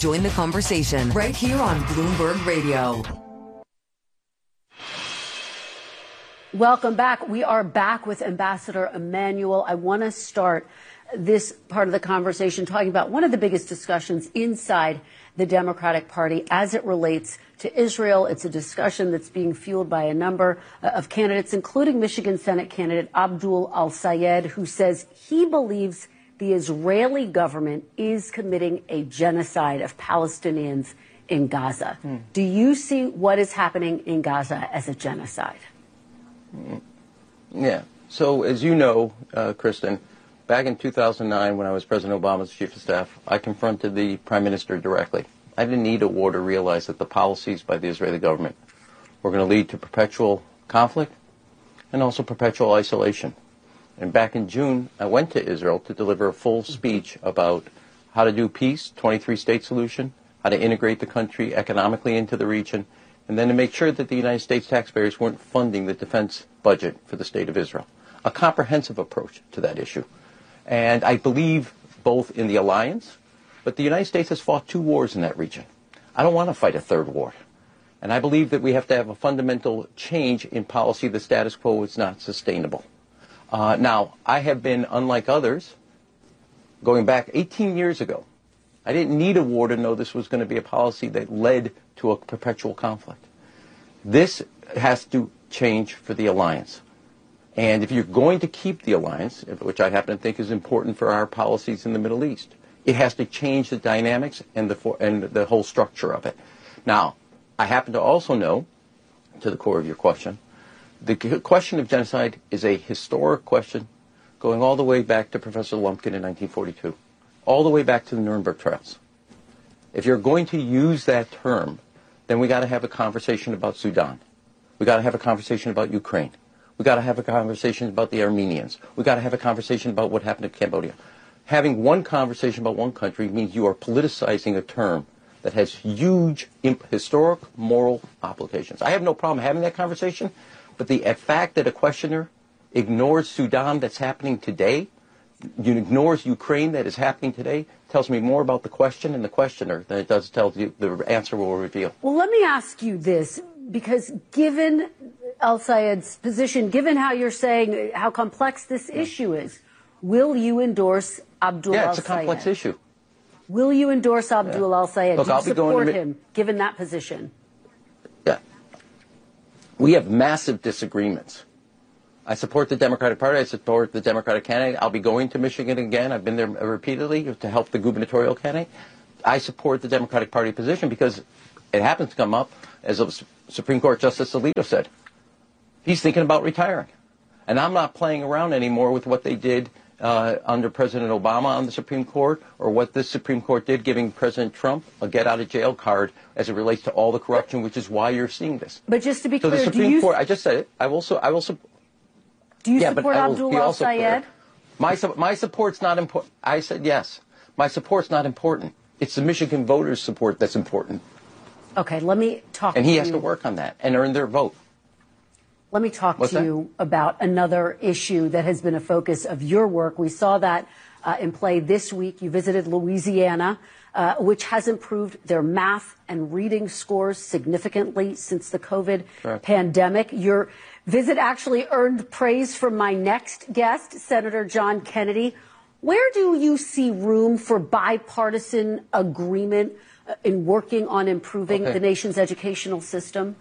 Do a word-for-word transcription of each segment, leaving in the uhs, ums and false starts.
Join the conversation right here on Bloomberg Radio. Welcome back. We are back with Ambassador Emanuel. I want to start this part of the conversation talking about one of the biggest discussions inside the Democratic Party as it relates to Israel. It's a discussion that's being fueled by a number of candidates, including Michigan Senate candidate Abdul Al-Sayed, who says he believes the Israeli government is committing a genocide of Palestinians in Gaza. Hmm. Do you see what is happening in Gaza as a genocide? Yeah. So as you know, uh, Kristen, back in two thousand nine, when I was President Obama's chief of staff, I confronted the prime minister directly. I didn't need a war to realize that the policies by the Israeli government were going to lead to perpetual conflict and also perpetual isolation. And back in June, I went to Israel to deliver a full speech about how to do peace, twenty-three state solution, how to integrate the country economically into the region, and then to make sure that the United States taxpayers weren't funding the defense budget for the state of Israel. A comprehensive approach to that issue. And I believe both in the alliance, but the United States has fought two wars in that region. I don't want to fight a third war. And I believe that we have to have a fundamental change in policy. The status quo is not sustainable. Uh, now, I have been, unlike others, going back eighteen years ago. I didn't need a war to know this was going to be a policy that led to a perpetual conflict. This has to change for the alliance. And if you're going to keep the alliance, which I happen to think is important for our policies in the Middle East, it has to change the dynamics and the, for, and the whole structure of it. Now, I happen to also know, to the core of your question, the question of genocide is a historic question going all the way back to Professor Lumpkin in nineteen forty-two, all the way back to the Nuremberg trials. If you're going to use that term, then we got to have a conversation about Sudan. We got to have a conversation about Ukraine. We got to have a conversation about the Armenians. We got to have a conversation about what happened to Cambodia. Having one conversation about one country means you are politicizing a term that has huge imp- historic, moral applications. I have no problem having that conversation, but the fact that a questioner ignores Sudan that's happening today, ignores Ukraine that is happening today, tells me more about the question and the questioner than it does tell you the answer will reveal. Well, let me ask you this, because given Al-Sayed's position, given how you're saying how complex this yeah. issue is, will you endorse Abdul yeah, Al-Sayed? Yeah, it's a complex issue. Will you endorse Abdul yeah. Al-Sayed? Look, Do you I'll be support going to him, given that position? Yeah. We have massive disagreements. I support the Democratic Party. I support the Democratic candidate. I'll be going to Michigan again. I've been there repeatedly to help the gubernatorial candidate. I support the Democratic Party position because it happens to come up, as Supreme Court Justice Alito said. He's thinking about retiring. And I'm not playing around anymore with what they did uh, under President Obama on the Supreme Court, or what this Supreme Court did giving President Trump a get-out-of-jail card as it relates to all the corruption, which is why you're seeing this. But just to be so clear, the Supreme do you Court, I just said it, I will, su- I will support. Do you yeah, support Abdul Al-Sayed? My, su- my support's not important. I said yes. My support's not important. It's the Michigan voters' support that's important. Okay, let me talk and to you. And he has to work on that and earn their vote. Let me talk What's to that? you about another issue that has been a focus of your work. We saw that uh, in play this week. You visited Louisiana, uh, which has improved their math and reading scores significantly since the COVID Sure. pandemic. Your visit actually earned praise from my next guest, Senator John Kennedy. Where do you see room for bipartisan agreement uh, in working on improving okay. the nation's educational system?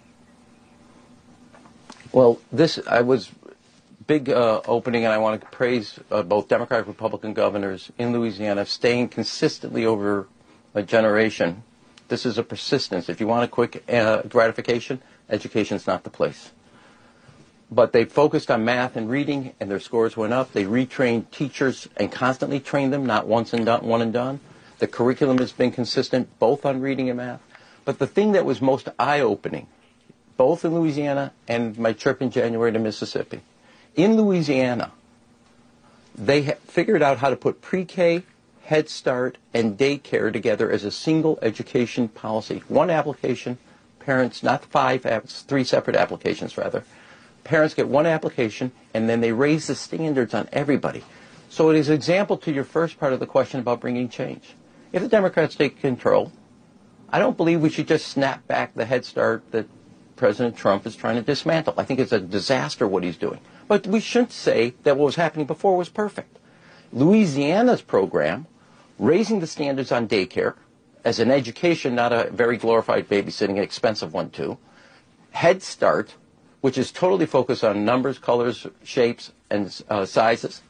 Well, this, I was big uh, opening, and I want to praise uh, both Democratic and Republican governors in Louisiana staying consistently over a generation. This is a persistence. If you want a quick uh, gratification, education's not the place. But they focused on math and reading, and their scores went up. They retrained teachers and constantly trained them, not once and done, one and done. The curriculum has been consistent, both on reading and math. But the thing that was most eye-opening, both in Louisiana and my trip in January to Mississippi, in Louisiana, they ha- figured out how to put pre-K, Head Start, and daycare together as a single education policy. One application, parents, not five, apps, three separate applications rather. Parents get one application, and then they raise the standards on everybody. So it is an example to your first part of the question about bringing change. If the Democrats take control, I don't believe we should just snap back the Head Start that President Trump is trying to dismantle. I think it's a disaster what he's doing. But we shouldn't say that what was happening before was perfect. Louisiana's program, raising the standards on daycare as an education, not a very glorified babysitting, an expensive one too. Head Start, which is totally focused on numbers, colors, shapes, and uh, sizes,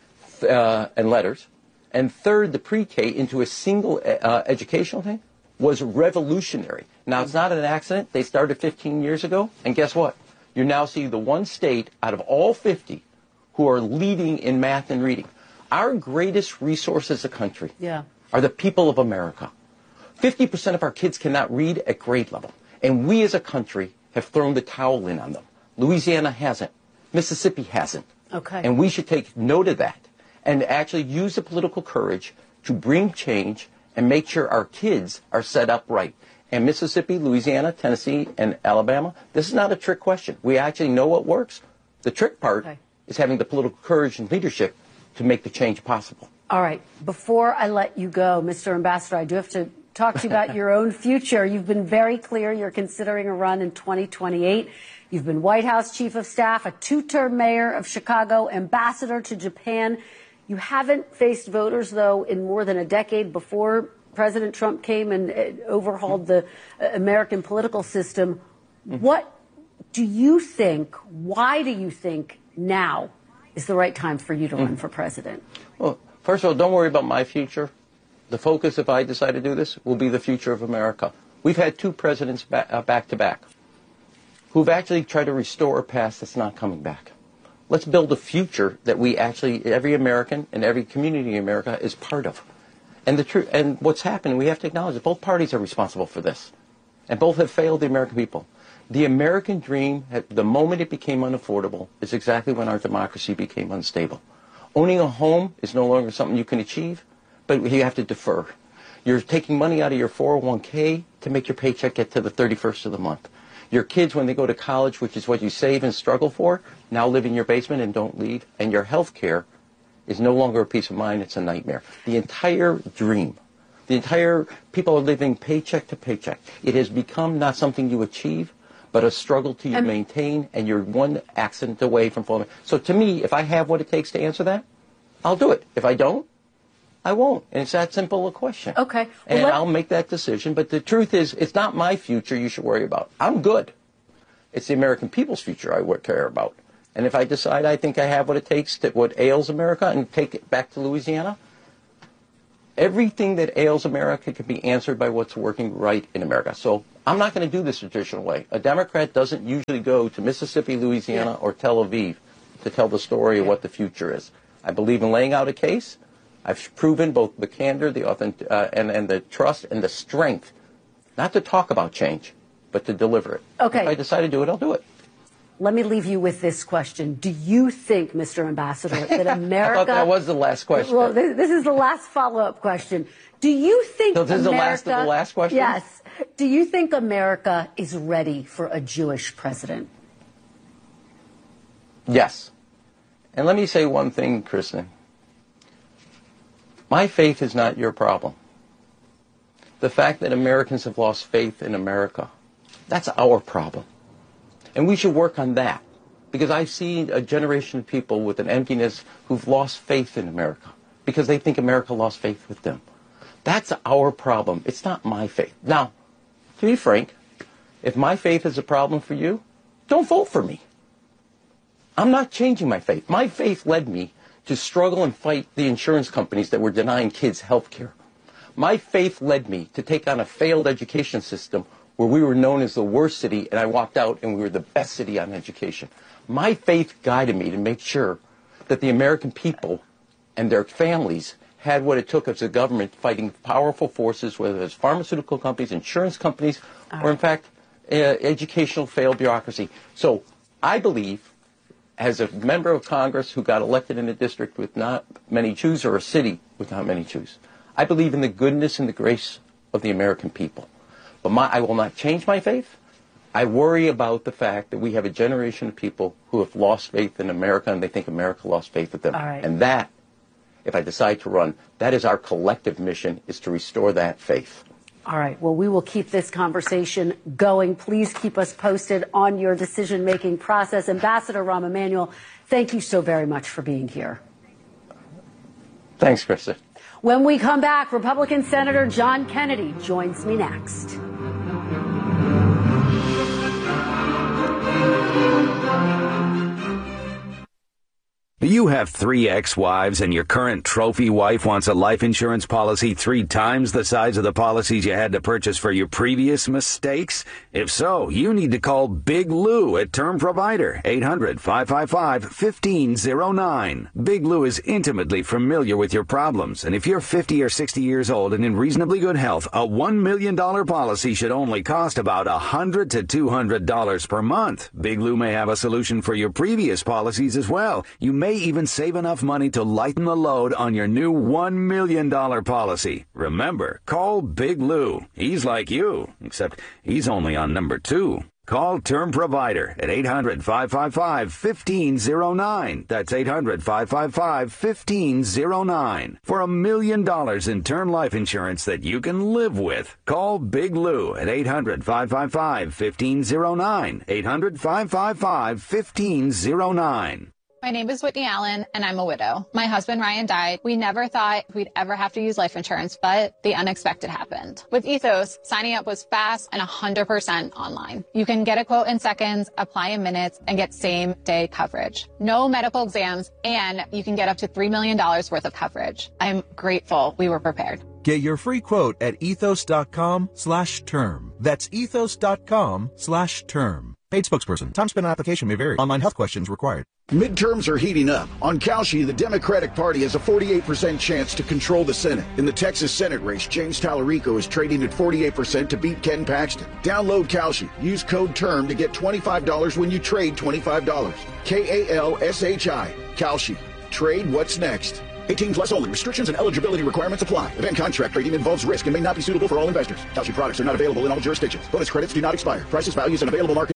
uh, and letters. And third, the pre-K into a single uh, educational thing was revolutionary. Now, it's not an accident. They started fifteen years ago. And guess what? You're now seeing the one state out of all fifty who are leading in math and reading. Our greatest resource as a country yeah. are the people of America. fifty percent of our kids cannot read at grade level. And we as a country have thrown the towel in on them. Louisiana hasn't. Mississippi hasn't. Okay. And we should take note of that and actually use the political courage to bring change and make sure our kids are set up right. And Mississippi, Louisiana, Tennessee, and Alabama, this is not a trick question. We actually know what works. The trick part okay. is having the political courage and leadership to make the change possible. All right. Before I let you go, Mister Ambassador, I do have to talk to you about your own future. You've been very clear you're considering a run in twenty twenty-eight. You've been White House Chief of Staff, a two-term mayor of Chicago, ambassador to Japan. You haven't faced voters, though, in more than a decade before President Trump came and overhauled the American political system. Mm-hmm. What do you think, why do you think now is the right time for you to mm-hmm. run for president? Well, first of all, don't worry about my future. The focus, if I decide to do this, will be the future of America. We've had two presidents back, uh, back to back who've actually tried to restore a past that's not coming back. Let's build a future that we actually, every American and every community in America is part of. And the truth, and what's happened, we have to acknowledge that both parties are responsible for this. And both have failed the American people. The American dream, the moment it became unaffordable, is exactly when our democracy became unstable. Owning a home is no longer something you can achieve, but you have to defer. You're taking money out of your four oh one K to make your paycheck get to the thirty-first of the month. Your kids, when they go to college, which is what you save and struggle for, now live in your basement and don't leave. And your health care is no longer a peace of mind, it's a nightmare. The entire dream, the entire, people are living paycheck to paycheck. It has become not something you achieve, but a struggle to and maintain, and you're one accident away from falling. So to me, if I have what it takes to answer that, I'll do it. If I don't, I won't. And it's that simple a question. Okay. Well, and let- I'll make that decision. But the truth is, it's not my future you should worry about. I'm good. It's the American people's future I would care about. And if I decide I think I have what it takes to what ails America and take it back to Louisiana, everything that ails America can be answered by what's working right in America. So I'm not going to do this traditional way. A Democrat doesn't usually go to Mississippi, Louisiana, yeah. or Tel Aviv to tell the story yeah. of what the future is. I believe in laying out a case. I've proven both the candor, the authentic, uh, and, and the trust and the strength, not to talk about change, but to deliver it. Okay. If I decide to do it, I'll do it. Let me leave you with this question. Do you think, Mister Ambassador, that America... I thought that was the last question. Well, this, this is the last follow-up question. Do you think so this America... is the last of the last question? Yes. Do you think America is ready for a Jewish president? Yes. And let me say one thing, Kristen. My faith is not your problem. The fact that Americans have lost faith in America, that's our problem. And we should work on that. Because I've seen a generation of people with an emptiness who've lost faith in America because they think America lost faith with them. That's our problem. It's not my faith. Now, to be frank, if my faith is a problem for you, don't vote for me. I'm not changing my faith. My faith led me to struggle and fight the insurance companies that were denying kids health care. My faith led me to take on a failed education system where we were known as the worst city, and I walked out and we were the best city on education. My faith guided me to make sure that the American people and their families had what it took as a government fighting powerful forces, whether it's pharmaceutical companies, insurance companies, All or in fact, uh, educational failed bureaucracy. So I believe, as a member of Congress who got elected in a district with not many Jews or a city with not many Jews, I believe in the goodness and the grace of the American people. But my, I will not change my faith. I worry about the fact that we have a generation of people who have lost faith in America and they think America lost faith with them. All right. And that if I decide to run. That is our collective mission, is to restore that faith. All right. Well, we will keep this conversation going. Please keep us posted on your decision-making process. Ambassador Rahm Emanuel, thank you so very much for being here. Thanks, Krista. When we come back, Republican Senator John Kennedy joins me next. You have three ex-wives and your current trophy wife wants a life insurance policy three times the size of the policies you had to purchase for your previous mistakes? If so, you need to call Big Lou at Term Provider, eight hundred, five five five, one five zero nine. Big Lou is intimately familiar with your problems, and if you're fifty or sixty years old and in reasonably good health, a one million dollars policy should only cost about one hundred to two hundred dollars per month. Big Lou may have a solution for your previous policies as well. You may even save enough money to lighten the load on your new one million dollars policy. Remember, call Big Lou. He's like you, except he's only on number two. Call Term Provider at eight hundred, five five five, one five zero nine. That's eight hundred, five five five, one five zero nine. For a million dollars in term life insurance that you can live with. Call Big Lou at eight hundred, five five five, one five zero nine. eight hundred, five five five, one five zero nine. My name is Whitney Allen, and I'm a widow. My husband, Ryan, died. We never thought we'd ever have to use life insurance, but the unexpected happened. With Ethos, signing up was fast and one hundred percent online. You can get a quote in seconds, apply in minutes, and get same-day coverage. No medical exams, and you can get up to three million dollars worth of coverage. I'm grateful we were prepared. Get your free quote at ethos.com slash term. That's ethos.com slash term. Paid spokesperson. Time spent on application may vary. Online health questions required. Midterms are heating up. On Kalshi, the Democratic Party has a forty-eight percent chance to control the Senate. In the Texas Senate race, James Tallarico is trading at forty-eight percent to beat Ken Paxton. Download Kalshi. Use code TERM to get twenty-five dollars when you trade twenty-five dollars. K A L S H I. Kalshi. Trade what's next. eighteen plus only. Restrictions and eligibility requirements apply. Event contract trading involves risk and may not be suitable for all investors. Kalshi products are not available in all jurisdictions. Bonus credits do not expire. Prices, values, and available market